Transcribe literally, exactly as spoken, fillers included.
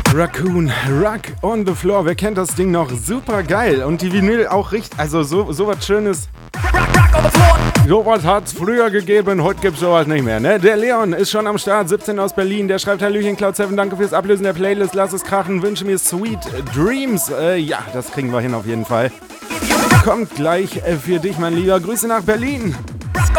Raccoon, Rock on the Floor. Wer kennt das Ding noch? Super geil. Und die Vinyl auch richtig, also so, so was Schönes. So was hat's früher gegeben, heute gibt's sowas nicht mehr, ne? Der Leon ist schon am Start, siebzehn aus Berlin. Der schreibt: Hallöchen, Cloud sieben, danke fürs Ablösen der Playlist. Lass es krachen, wünsche mir Sweet Dreams. Äh, ja, das kriegen wir hin auf jeden Fall. Kommt gleich äh, für dich, mein Lieber. Grüße nach Berlin.